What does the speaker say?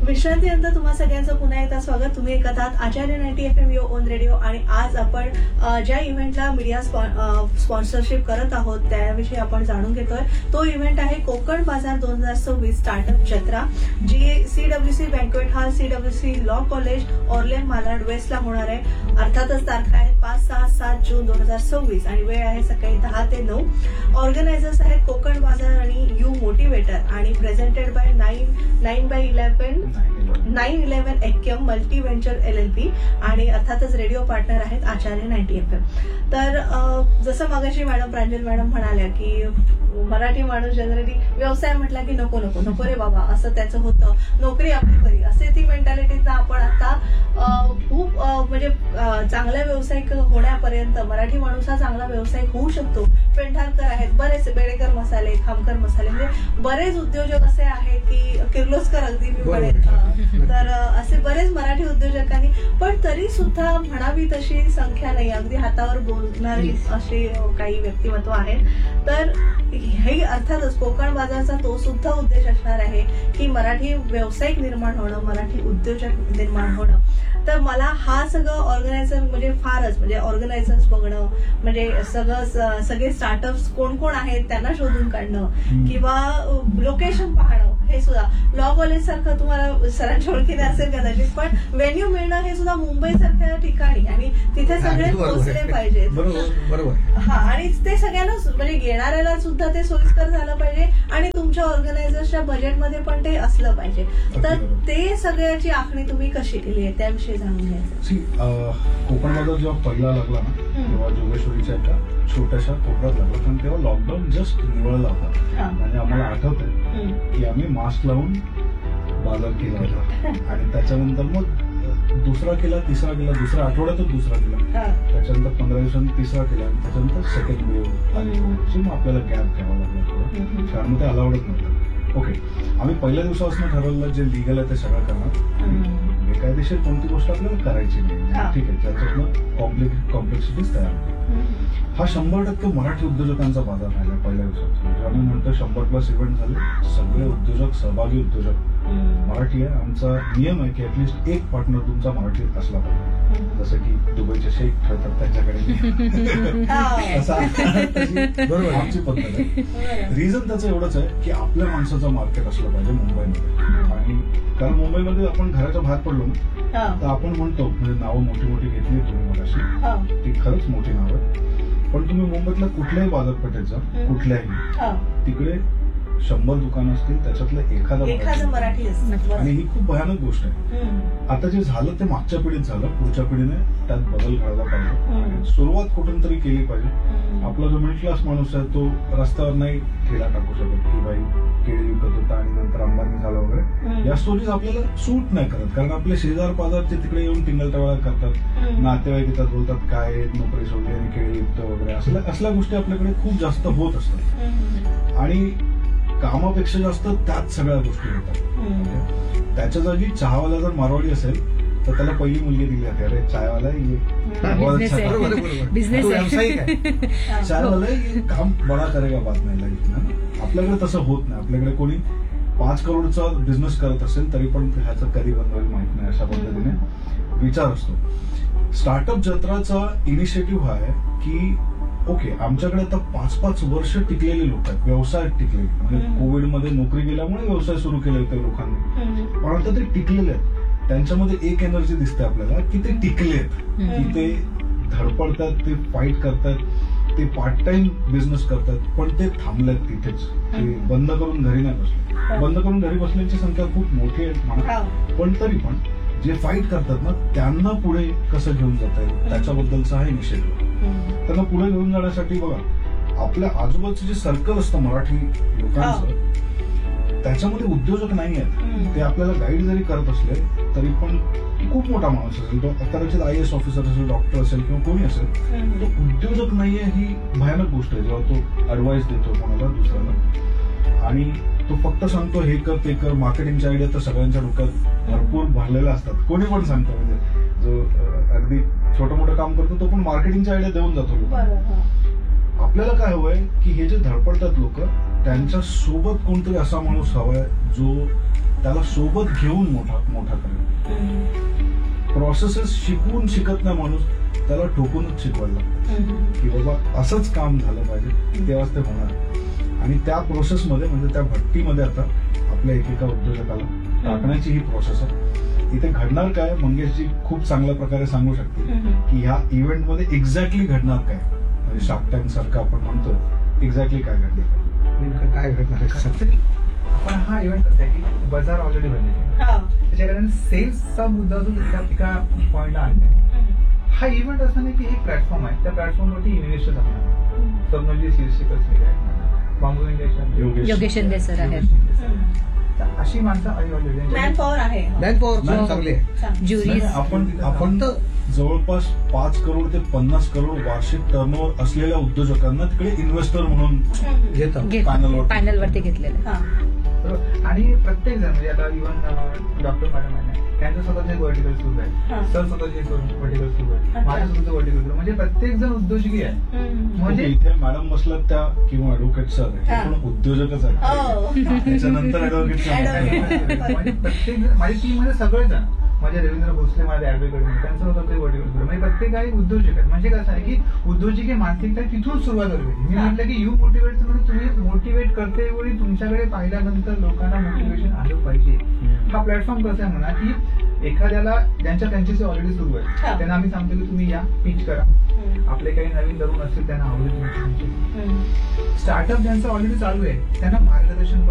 विश्रांतीनंतर तुम्हा सगळ्यांचं पुन्हा एकदा स्वागत. तुम्ही ऐकत आहात आचार्य 90 FM युअर ओन रेडिओ. आणि आज आपण ज्या इव्हेंटला मीडिया स्पॉन्सरशिप करत आहोत त्याविषयी आपण जाणून घेतोय. तो इव्हेंट आहे कोकण बाजार 2026 स्टार्टअप जत्रा, जी CWC banquet hall, CWC law college, ऑर्लेन Malad वेस्टला होणार आहे. अर्थातच तारखा आहेत 5, 6, 7 जून 2026 आणि वेळ आहे सकाळी 10 ते 9. ऑर्गनायझर्स आहेत कोकण बाजार आणि यू मोटिवेटर आणि presented bye 911 एक्यम multi venture LLP आणि अर्थातच रेडिओ पार्टनर आहेत आचार्य 90 FM. तर जसं मगाशी प्रांजल मॅडम म्हणाल्या की मराठी माणूस जनरली व्यवसाय म्हटला की नको नको नको रे बाबा असं त्याचं होतं, नोकरी आपली खरी असे ती मेंटॅलिटीत आपण आता खूप म्हणजे चांगल्या व्यावसायिक होण्यापर्यंत मराठी माणूस हा चांगला व्यावसायिक होऊ शकतो. पेंढारकर आहेत, बरेच बेडेकर मसाले, खामकर मसाले, म्हणजे बरेच उद्योजक असे आहेत की किर्लोस्कर अगदी मी म्हणेन. तर असे बरेच मराठी उद्योजकांनी, पण तरी सुद्धा म्हणावी तशी संख्या नाही, अगदी हातावर बोलणारी अशी काही व्यक्तिमत्व आहेत. तर हे अर्थातच कोकण बाजारचा तो सुद्धा उद्देश असणार आहे की मराठी व्यावसायिक निर्माण होणं, मराठी उद्योजक निर्माण होणं. तर मला हा सगळं ऑर्गनायझर म्हणजे फारच म्हणजे ऑर्गनायझर्स बघणं, म्हणजे सगळे स्टार्टअप्स कोण कोण आहेत त्यांना शोधून काढणं किंवा लोकेशन पाहणं, हे सुद्धा लॉ कॉलेज सारखं तुम्हाला सरांच्या ओळखीने असेल कदाचित, पण व्हेन्यू मिळणं हे सुद्धा मुंबई सारख्या ठिकाणी आणि तिथे सगळे पोहोचले पाहिजेत. बरोबर. हा, आणि ते सगळ्यांना म्हणजे येणाऱ्याला सुद्धा ते सोयीस्कर झालं पाहिजे आणि तुमच्या ऑर्गनायझर्सच्या बजेटमध्ये पण ते असलं पाहिजे. तर ते सगळ्याची आखणी तुम्ही कशी केली आहे त्याविषयी जाणून घ्यायचं. कोकण बाजार जेव्हा पहिला लागला ना, तेव्हा जोगेश्वरीच्या एका छोट्याशा कोपऱ्यात लागला, कारण तेव्हा लॉकडाऊन जस्ट निवळला होता. म्हणजे आम्हाला आठवत आहे की आम्ही मास्क लावून बाजार केला होता आणि त्याच्यानंतर मग दुसरा केला, तिसरा केला, दुसऱ्या आठवड्यातच दुसरा केला, त्याच्यानंतर 15 दिवसांनी तिसरा केला आणि त्याच्यानंतर सेकंड वेव्ह आली. मग आपल्याला गॅप घ्यावा लागला थोडं, कारण ते अलाउडच नव्हतं. ओके, आम्ही पहिल्या दिवसापासून ठरवलं जे लिगल आहे ते सगळं करणार, बेकायदेशीर कोणती गोष्ट आपल्याला करायची नाही. ठीक आहे, त्याच्यातनं कॉम्प्लेक्सिटीज तयार होते. हा 100% मराठी उद्योजकांचा बाजार राहिला पहिल्या दिवसात. म्हणजे आम्ही म्हणतो 100+ इव्हेंट झाले, सगळे उद्योजक, सहभागी उद्योजक मराठी आहे. आमचा नियम आहे की ऍटलिस्ट एक पार्टनर तुमचा मराठी असला पाहिजे. जसं की दुबईचे शेख ठरतात त्यांच्याकडे, बरोबर आमची पद्धत आहे. रिझन त्याचं एवढंच आहे की आपल्या माणसाचं मार्केट असलं पाहिजे मुंबईमध्ये. आणि कारण मुंबईमध्ये आपण घराच्या बाहेर पडलो ना, तर आपण म्हणतो म्हणजे नावं मोठी मोठी घेतली तुम्ही मगाशी, ती खरंच मोठी नाव आहे. पण तुम्ही मुंबईतल्या कुठल्याही बाजारपेठेत जा, कुठल्याही, तिकडे 100 दुकानं असतील, त्याच्यातलं एखादं मराठी असतं. आणि ही खूप भयानक गोष्ट आहे. आता जे झालं ते मागच्या पिढीत झालं, पुढच्या पिढीने त्यात बदल घडायला पाहिजे. सुरुवात कुठून तरी केली पाहिजे. आपला जो मिडल क्लास माणूस आहे तो रस्त्यावर नाही ठेला टाकू शकत की बाई केळी विकत होता आणि नंतर अंबानी झाला वगैरे. या स्टोरीज आपल्याला सूट नाही करत, कारण आपले शेजार पाजारचे तिकडे येऊन टिंगलटवाळा करतात, नातेवाईक येतात, बोलतात काय नोकरी सोडली आणि केळी विकतो वगैरे, असल्या गोष्टी आपल्याकडे खूप जास्त होत असतात. आणि कामापेक्षा जास्त त्याच सगळ्या गोष्टी होतात. त्याच्या जागी चहावाला जर मारवाडी असेल तर त्याला पहिली मुलगी दिली जाते, अरे चायवाला चायवाला काम बडा करेगा बात नाही लाईफ. आपल्याकडे तसं होत नाही. आपल्याकडे कोणी 5 करोडचा बिझनेस करत असेल तरी पण ह्याचं कधी बंद होईल माहित नाही, अशा पद्धतीने विचार असतो. स्टार्टअप जत्राचा इनिशिएटिव्ह हा आहे की ओके, आमच्याकडे आता 5-5 वर्ष टिकलेले लोक आहेत, व्यवसायात टिकले. म्हणजे कोविडमध्ये नोकरी गेल्यामुळे व्यवसाय सुरू केले होते लोकांनी, पण आता ते टिकलेले आहेत. त्यांच्यामध्ये एक एनर्जी दिसते आपल्याला की ते टिकलेत, की ते धडपडतात, ते फाईट करतात, ते पार्ट टाइम बिझनेस करतात, पण ते थांबलेत तिथेच. ते बंद करून घरी नाही बसले. बंद करून घरी बसल्याची संख्या खूप मोठी आहे म्हणा, पण तरी पण जे फाईट करतात ना त्यांना पुढे कसं घेऊन जाता येईल त्याच्याबद्दलचा हा इनिशिएटिव्ह. त्यांना पुढे घेऊन जाण्यासाठी बघा, आपल्या आजूबाजूचं जे सर्कल असतं मराठी लोकांचं, त्याच्यामध्ये उद्योजक नाही आहेत. ते आपल्याला गाईड जरी करत असले तरी पण खूप मोठा माणूस असेल, तो कदाचित IAS ऑफिसर असेल, डॉक्टर असेल किंवा कोणी असेल, तो उद्योजक नाहीये ही भयानक गोष्ट आहे. जेव्हा तो ऍडवाइस देतो कोणाला दुसऱ्याला आणि तो फक्त सांगतो हे कर ते कर, मार्केटिंगच्या आयडिया तर सगळ्यांच्या डोक्यात भरपूर भरलेल्या असतात. कोणी पण सांगतो, म्हणजे जो अगदी छोटं मोठं काम करतो तो पण मार्केटिंगच्या आयडिया देऊन जातो. आपल्याला काय हवंय की हे जे धडपडतात लोक, त्यांच्या सोबत कोणतरी असा माणूस हवाय जो त्याला सोबत घेऊन मोठा करेल. प्रोसेसेस शिकवून शिकत नाही माणूस, त्याला ठोकूनच शिकवायला लागतं की बाबा असंच काम झालं पाहिजे, तेव्हाच ते होणार. आणि त्या प्रोसेसमध्ये म्हणजे त्या भट्टीमध्ये आता आपल्या एकेका उद्योजकाला टाकण्याची ही प्रोसेस आहे. इथे घडणार काय, मंगेशजी खूप चांगल्या प्रकारे सांगू शकते की ह्या इव्हेंटमध्ये एक्झॅक्टली घडणार काय. म्हणजे शार्क टँक सारखं आपण म्हणतो, एक्झॅक्टली काय घडणार, नेमकं काय घडणार आहे. आपण हा इव्हेंट कसा आहे की बाजार ऑलरेडी बनलेला आहे, त्याच्या कारण सेल्सचा मुद्दा जो एका पॉइंटला आणलाय. हा इव्हेंट असं नाही की एक प्लॅटफॉर्म आहे, त्या प्लॅटफॉर्मवरती इन्व्हेस्टर्स असणार. स्वप्नजी शीर्षकच आहे, बांबू इंडिया योगेश शिंदे सर आहेत. तर अशी माणसं ऑलरेडी मॅन पॉवर आहे. मॅनपॉवर चांगली आहे. ज्युरी आपण जवळपास 5 करोड ते 50 करोड वार्षिक टर्नओव्हर असलेल्या उद्योजकांना तिकडे इन्व्हेस्टर म्हणून घेतो. पॅनलवरती घेतलेलं. बरोबर. आणि प्रत्येक जण म्हणजे आता इव्हन डॉक्टर मॅडम आहे, त्यांचं स्वतःचे वर्टिकल सुरू आहे, सर स्वतःचे वर्टिकल सुरू आहे, माझं स्वतःचं वर्टिकल सुरू, म्हणजे प्रत्येक जण उद्योजकी आहे. म्हणजे इथे मॅडम बसलात त्या किंवा ऍडव्होकेट सर हे पण उद्योजकच आहेत. त्याच्यानंतर ऍडव्होकेट म्हणजे प्रत्येक जण माझी टीम मध्ये सगळेच जण, माझे रवींद्र भोसले माझे ऍडव्होकेट, त्यांचं स्वतःचे वर्टिकल सुरू, म्हणजे प्रत्येक काही उद्योजक आहेत. म्हणजे कसं आहे की उद्योजकी मानसिकता तिथून सुरुवात होते. मी म्हटलं की यू मोटिवेट, म्हणजे तुम्ही मोटिवेट करते वेळी तुमच्याकडे पाहिल्यानंतर लोकांना मोटिवेशन आलं पाहिजे. हा प्लॅटफॉर्म कसा आहे म्हणा की एखाद्याला त्यांच्याशी ऑलरेडी सुरू आहे, त्यांना आम्ही सांगतो की तुम्ही या पिच करा, आपले काही नवीन तरुण असतील त्यांना आवडेल, स्टार्टअप ज्यांचं ऑलरेडी चालू आहे त्यांना मार्गदर्शन